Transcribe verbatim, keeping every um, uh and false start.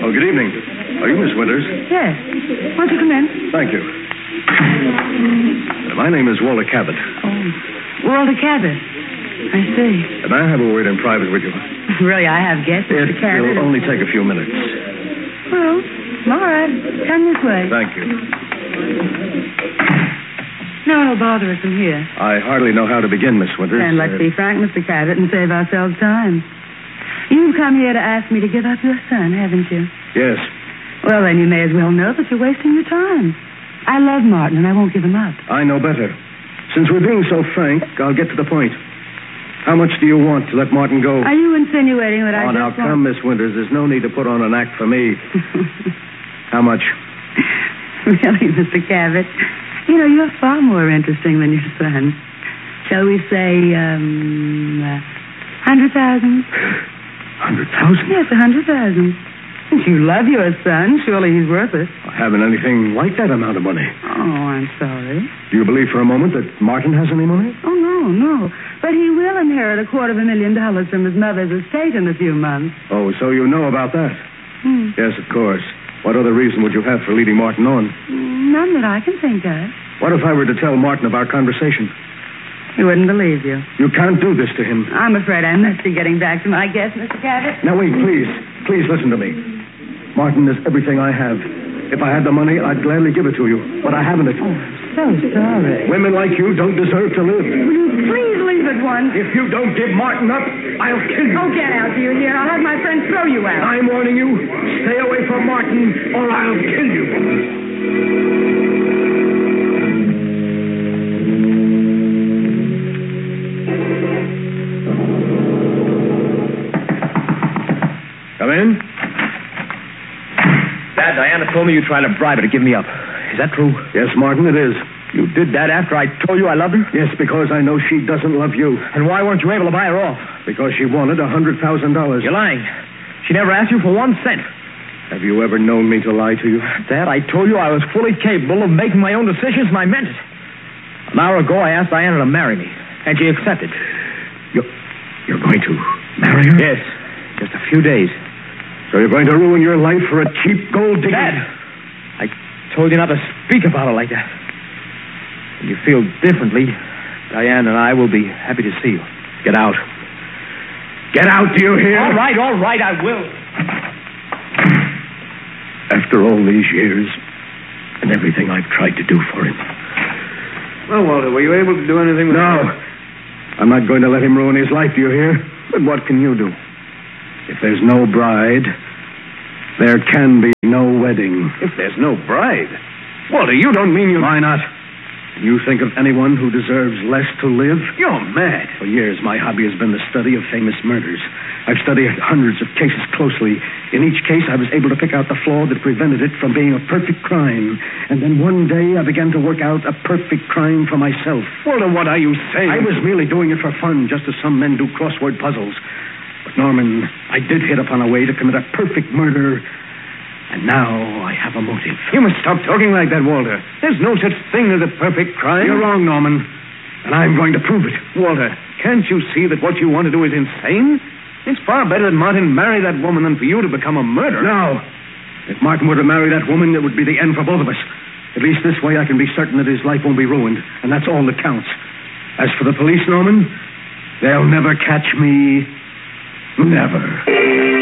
Oh, good evening. Are you Miss Winters? Yes. Won't you come in? Thank you. My name is Walter Cabot. Oh, Walter Cabot. I see. And I have a word in private with you. Really, I have guessed, Mister It Cabot. will only take a few minutes. Well, all right. Come this way. Thank you. No one will bother us from here. I hardly know how to begin, Miss Winters. And let's Uh, be frank, Mister Cabot, and save ourselves time. You've come here to ask me to give up your son, haven't you? Yes. Well, then you may as well know that you're wasting your time. I love Martin, and I won't give him up. I know better. Since we're being so frank, I'll get to the point. How much do you want to let Martin go? Are you insinuating that I Oh, just now, want... come, Miss Winters. There's no need to put on an act for me. How much? Really, Mister Cabot? You know, you're far more interesting than your son. Shall we say, um, a hundred thousand? Hundred thousand? Yes, a hundred thousand. Since you love your son, surely he's worth it. I haven't anything like that amount of money. Oh, I'm sorry. Do you believe for a moment that Martin has any money? Oh, no, no. But he will inherit a quarter of a million dollars from his mother's estate in a few months. Oh, so you know about that? Hmm. Yes, of course. What other reason would you have for leading Martin on? None that I can think of. What if I were to tell Martin of our conversation? He wouldn't believe you. You can't do this to him. I'm afraid I must be getting back to my guest, Mister Cabot. Now, wait, please. Please listen to me. Martin is everything I have. If I had the money, I'd gladly give it to you. But I haven't it. Oh, so sorry. Women like you don't deserve to live. Will you please leave at once? If you don't give Martin up, I'll kill you. Oh, get out, do you hear? I'll have my friends throw you out. I'm warning you. Stay away from Martin, or I'll kill you. Come in. Dad, Diana told me you tried to bribe her to give me up. Is that true? Yes, Martin, it is. You did that after I told you I loved her? Yes, because I know she doesn't love you. And why weren't you able to buy her off? Because she wanted a hundred thousand dollars. You're lying. She never asked you for one cent. Have you ever known me to lie to you? Dad, I told you I was fully capable of making my own decisions, and I meant it. An hour ago, I asked Diana to marry me, and she accepted. You're, you're going to marry her? Yes, just a few days. So you're going to ruin your life for a cheap gold digger? Dad, I told you not to speak about her like that. When you feel differently, Diane and I will be happy to see you. Get out. Get out, do you hear? All right, all right, I will. After all these years and everything I've tried to do for him. Well, Walter, were you able to do anything with No. her? I'm not going to let him ruin his life, do you hear? But what can you do? If there's no bride, there can be no wedding. If there's no bride? Walter, you don't mean you... Why not? Can you think of anyone who deserves less to live? You're mad. For years, my hobby has been the study of famous murders. I've studied hundreds of cases closely. In each case, I was able to pick out the flaw that prevented it from being a perfect crime. And then one day, I began to work out a perfect crime for myself. Walter, what are you saying? I was merely doing it for fun, just as some men do crossword puzzles. But, Norman, I did hit upon a way to commit a perfect murder, and now I have a motive. You must stop talking like that, Walter. There's no such thing as a perfect crime. You're wrong, Norman, and I'm going to prove it. Walter, can't you see that what you want to do is insane? It's far better that Martin marry that woman than for you to become a murderer. No. If Martin were to marry that woman, it would be the end for both of us. At least this way I can be certain that his life won't be ruined, and that's all that counts. As for the police, Norman, they'll never catch me. Never.